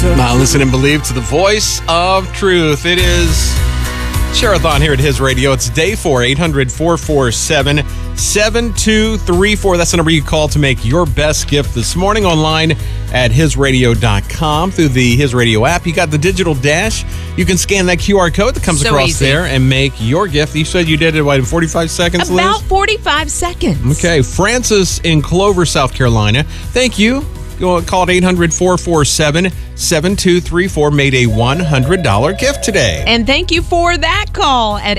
Now listen and believe to the voice of truth. It is Share-a-thon here at His Radio. It's day 4, 800-447-7234. That's the number you call to make your best gift this morning online at hisradio.com through the His Radio app. You got the digital dash. You can scan that QR code that comes across there and make your gift. You said you did it, in 45 seconds, Liz? About 45 seconds. Okay. Francis in Clover, South Carolina. Thank you. Call it 800-447-7234. Made a $100 gift today. And thank you for that call at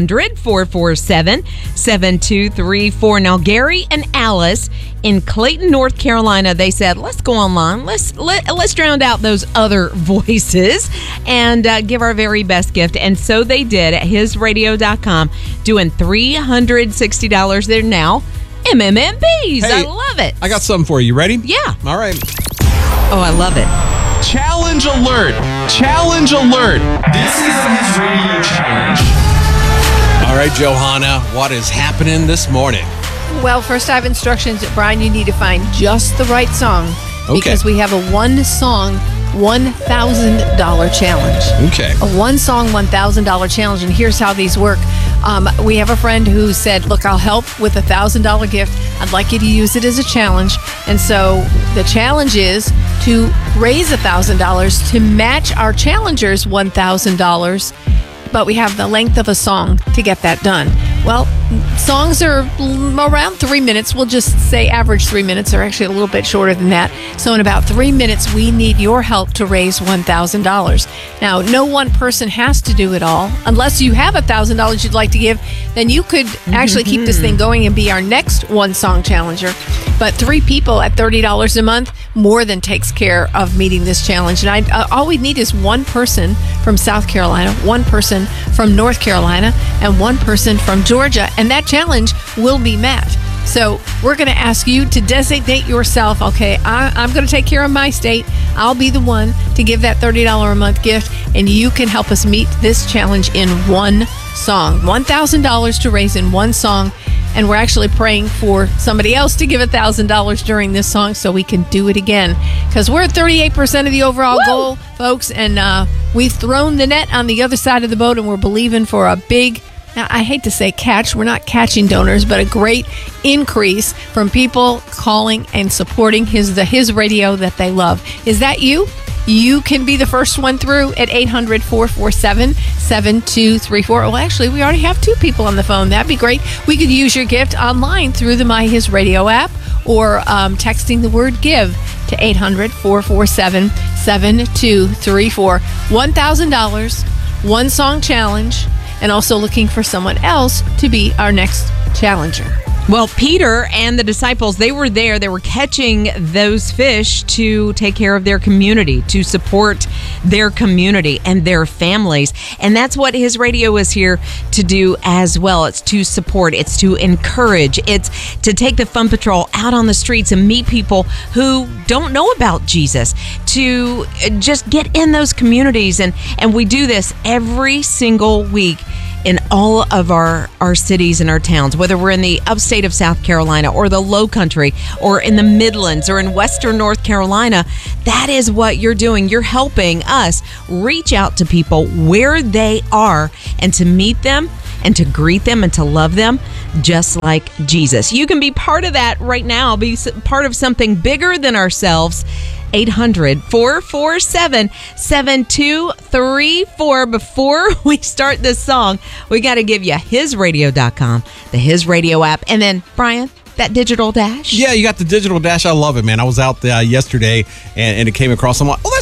800-447-7234. Now, Gary and Alice in Clayton, North Carolina, they said, let's go online. Let's drown out those other voices and give our very best gift. And so they did at hisradio.com, doing $360 there now. MMMBs. Hey, I love it. I got something for you. You ready? Yeah. All right. Oh, I love it. Challenge alert. Challenge alert. This is the His Radio Challenge. All right, Johanna, what is happening this morning? Well, first I have instructions. Brian, you need to find just the right song. Okay. Because we have a one-song, $1,000 challenge. Okay. A one-song, $1,000 challenge. And here's how these work. We have a friend who said, look, I'll help with a $1,000 gift. I'd like you to use it as a challenge. And so the challenge is to raise $1,000 to match our challenger's $1,000. But we have the length of a song to get that done. Well, songs are around 3 minutes. We'll just say average 3 minutes. They're actually a little bit shorter than that. So in about 3 minutes, we need your help to raise $1,000. Now, no one person has to do it all. Unless you have $1,000 you'd like to give, then you could actually keep this thing going and be our next one-song challenger. But 3 people at $30 a month more than takes care of meeting this challenge. And all we need is one person from South Carolina, one person from North Carolina, and one person from Georgia, and that challenge will be met. So we're going to ask you to designate yourself. Okay, I'm going to take care of my state. I'll be the one to give that $30 a month gift, and you can help us meet this challenge in one song. $1,000 to raise in one song. And we're actually praying for somebody else to give $1,000 during this song so we can do it again. Because we're at 38% of the overall goal, folks. And we've thrown the net on the other side of the boat, and we're believing for a big, now I hate to say catch, we're not catching donors, but a great increase from people calling and supporting His Radio that they love. Is that you? You can be the first one through at 800-447-7234. Well, actually, we already have 2 people on the phone. That'd be great. We could use your gift online through the My His Radio app or texting the word GIVE to 800-447-7234. $1,000, one song challenge, and also looking for someone else to be our next challenger. Well, Peter and the disciples, they were there. They were catching those fish to take care of their community, to support their community and their families. And that's what His Radio is here to do as well. It's to support. It's to encourage. It's to take the Fun Patrol out on the streets and meet people who don't know about Jesus, to just get in those communities. And we do this every single week in all of our cities and our towns, whether we're in the upstate of South Carolina or the Low Country or in the Midlands or in Western North Carolina. That is what you're doing. You're helping us reach out to people where they are and to meet them and to greet them and to love them just like Jesus. You can be part of that right now. Be part of something bigger than ourselves. 800-447-7234. Before we start this song, we got to give you hisradio.com, the His Radio app, and then, Brian, that digital dash. Yeah, you got the digital dash. I love it, man. I was out yesterday and it came across. I'm like, oh, that's